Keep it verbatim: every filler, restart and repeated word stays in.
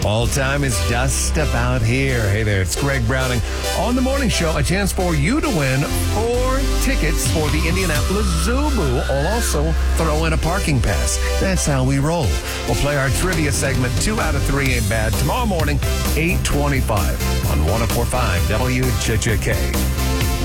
All time is just about here. Hey there, it's Greg Browning. On the morning show, a chance for you to win four tickets for the Indianapolis Zoo Boo. I'll also throw in a parking pass. That's how we roll. We'll play our trivia segment, two out of three ain't bad, tomorrow morning, eight twenty-five on one oh four point five W J J K.